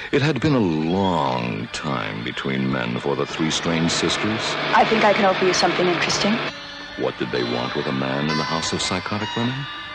It had been a long time between men for the three strange sisters. I think I can offer you something interesting. What did they want with a man in the house of psychotic women?